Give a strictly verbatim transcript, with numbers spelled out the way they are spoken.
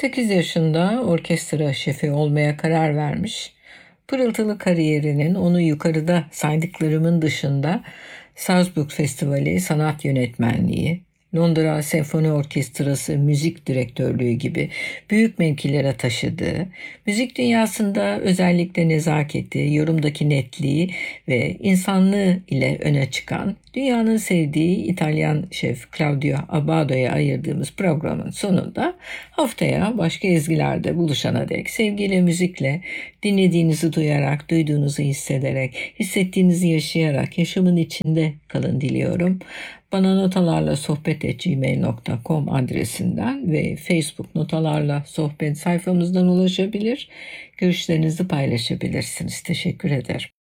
sekiz yaşında orkestra şefi olmaya karar vermiş. Pırıltılı kariyerinin onu yukarıda saydıklarımın dışında Salzburg Festivali sanat yönetmenliği, Londra Senfoni Orkestrası müzik direktörlüğü gibi büyük mevkilere taşıdığı, müzik dünyasında özellikle nezaketi, yorumdaki netliği ve insanlığı ile öne çıkan, dünyanın sevdiği İtalyan şef Claudio Abbado'ya ayırdığımız programın sonunda haftaya başka ezgilerde buluşana dek sevgiyle müzikle, dinlediğinizi duyarak, duyduğunuzu hissederek, hissettiğinizi yaşayarak yaşamın içinde kalın diliyorum. Bana notalarla sohbet at gmail nokta com adresinden ve Facebook notalarla sohbet sayfamızdan ulaşabilir, görüşlerinizi paylaşabilirsiniz. Teşekkür ederim.